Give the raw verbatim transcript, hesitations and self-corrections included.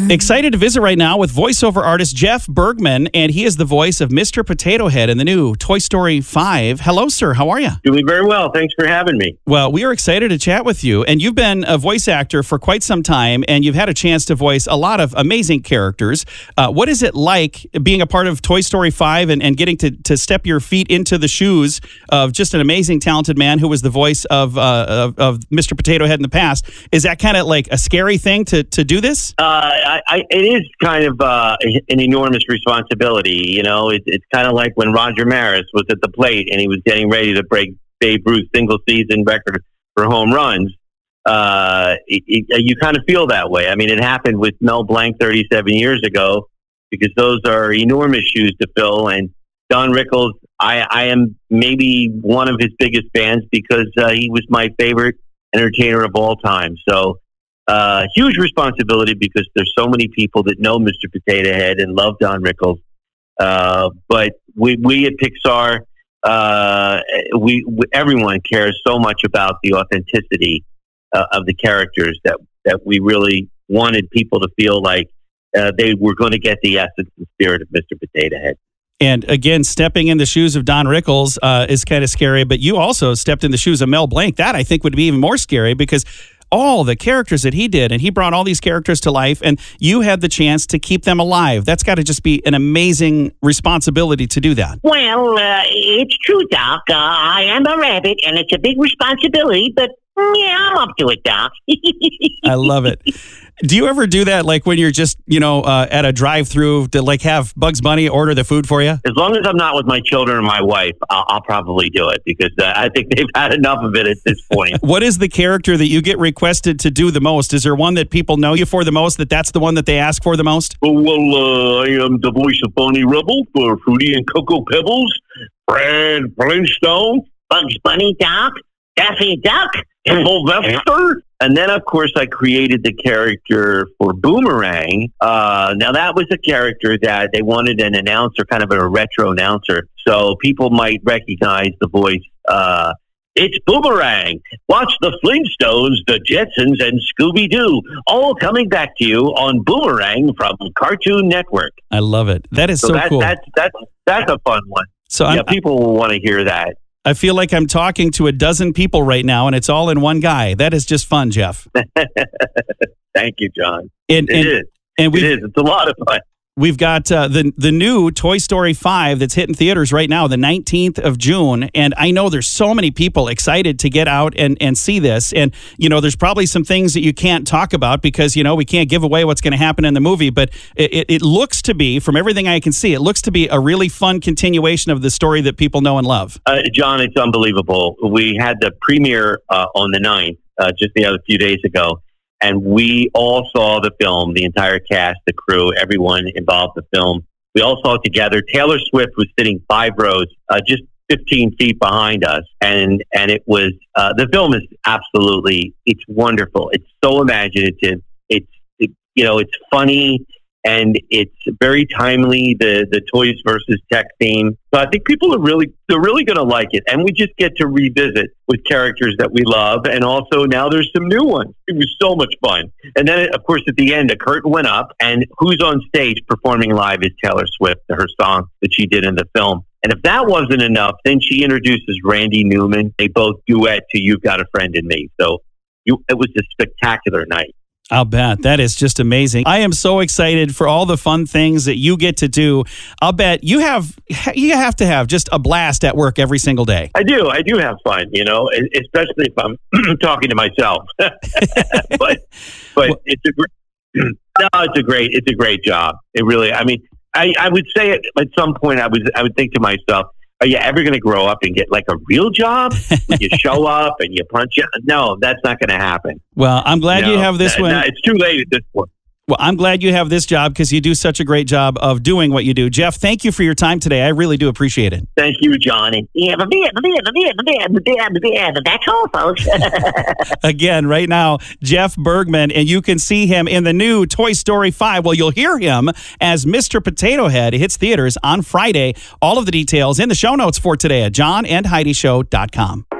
Excited to visit right now with voiceover artist Jeff Bergman, and he is the voice of Mister Potato Head in the new Toy Story five. Hello, sir. How are you? Doing very well. Thanks for having me. Well, we are excited to chat with you, and you've been a voice actor for quite some time, and you've had a chance to voice a lot of amazing characters. Uh, what is it like being a part of Toy Story five and, and getting to, to step your feet into the shoes of just an amazing, talented man who was the voice of, uh, of, of Mister Potato Head in the past? Is that kind of like a scary thing to, to do this? Uh, I, I, it is kind of uh, an enormous responsibility. You know, it, it's kind of like when Roger Maris was at the plate and he was getting ready to break Babe Ruth's single season record for home runs. Uh, it, it, you kind of feel that way. I mean, it happened with Mel Blanc thirty-seven years ago because those are enormous shoes to fill. And Don Rickles, I, I am maybe one of his biggest fans because uh, he was my favorite entertainer of all time. So, uh, huge responsibility because there's so many people that know Mister Potato Head and love Don Rickles. Uh, but we, we at Pixar, uh, we, we, everyone cares so much about the authenticity uh, of the characters that, that we really wanted people to feel like uh, they were going to get the essence and spirit of Mister Potato Head. And again, stepping in the shoes of Don Rickles uh, is kind of scary, but you also stepped in the shoes of Mel Blanc. That, I think, would be even more scary because all the characters that he did, and he brought all these characters to life, and you had the chance to keep them alive. That's got to just be an amazing responsibility to do that. Well, uh, it's true, Doc. Uh, I am a rabbit, and it's a big responsibility, but yeah, I'm up to it, Doc. I love it. Do you ever do that, like when you're just, you know, uh, at a drive-through to like have Bugs Bunny order the food for you? As long as I'm not with my children and my wife, I'll, I'll probably do it because uh, I think they've had enough of it at this point. What is the character that you get requested to do the most? Is there one that people know you for the most, that that's the one that they ask for the most? Oh, well, uh, I am the voice of Bonnie Rubble for Fruity and Cocoa Pebbles, Fred Flintstone, Bugs Bunny, Doc, Daffy Duck, Sylvester. And then, of course, I created the character for Boomerang. Uh, now, that was a character that they wanted an announcer, kind of a retro announcer, so people might recognize the voice. Uh, it's Boomerang. Watch the Flintstones, the Jetsons, and Scooby-Doo, all coming back to you on Boomerang from Cartoon Network. I love it. That is so, so that, cool. That's, that's, that's a fun one. So yeah, I'm, people will want to hear that. I feel like I'm talking to a dozen people right now, and it's all in one guy. That is just fun, Jeff. Thank you, John. And, it and, is. And it is. It's a lot of fun. We've got uh, the the new Toy Story five that's hitting theaters right now, the nineteenth of June. And I know there's so many people excited to get out and, and see this. And, you know, there's probably some things that you can't talk about because, you know, we can't give away what's going to happen in the movie. But it, it looks to be, from everything I can see, it looks to be a really fun continuation of the story that people know and love. Uh, John, it's unbelievable. We had the premiere uh, on the ninth, uh, just the other few days ago. And we all saw the film, the entire cast, the crew, everyone involved in the film. We all saw it together. Taylor Swift was sitting five rows, uh, just fifteen feet behind us. And, and it was, uh, the film is absolutely, it's wonderful. It's so imaginative. It's, it, you know, it's funny and it's very timely, the, the toys versus tech theme. So I think people are really, they're really going to like it. And we just get to revisit with characters that we love. And also now there's some new ones. It was so much fun. And then, of course, at the end, the curtain went up and who's on stage performing live is Taylor Swift, her song that she did in the film. And if that wasn't enough, then she introduces Randy Newman. They both duet to You've Got a Friend in Me. So you, it was a spectacular night. I'll bet. That is just amazing. I am so excited for all the fun things that you get to do. I'll bet you have you have to have just a blast at work every single day. I do. I do have fun, you know, especially if I'm talking to myself. but but well, it's a no, it's a great it's a great job. It really. I mean, I, I would say it, at some point I was I would think to myself, are you ever going to grow up and get like a real job? You show up and you punch it? No, that's not going to happen. Well, I'm glad no, you have this that, one. No, it's too late at this point. Well, I'm glad you have this job because you do such a great job of doing what you do. Jeff, thank you for your time today. I really do appreciate it. Thank you, Johnny. Yeah, that's all, folks. Again, right now, Jeff Bergman, and you can see him in the new Toy Story five. Well, you'll hear him as Mister Potato Head. It hits theaters on Friday. All of the details in the show notes for today at john and heidi show dot com.